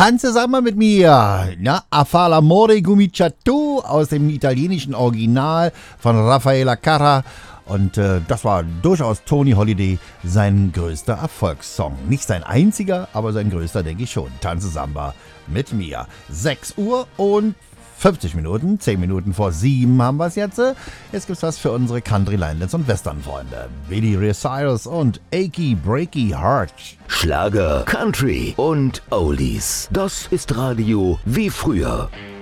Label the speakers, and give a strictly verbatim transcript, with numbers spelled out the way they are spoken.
Speaker 1: Tanze Samba mit mir. Ja, A fa l'amore cominciato aus dem italienischen Original von Raffaella Carrà. Und äh, das war durchaus Tony Holiday sein größter Erfolgssong. Nicht sein einziger, aber sein größter, denke ich schon. Tanze Samba mit mir. sechs Uhr und fünfzig Minuten, zehn Minuten vor sieben haben wir es jetzt. Jetzt gibt's was für unsere Country, Linelands und Western-Freunde. Billy Ray Cyrus und Achy Breaky Heart.
Speaker 2: Schlager, Country und Oldies. Das ist Radio wie früher.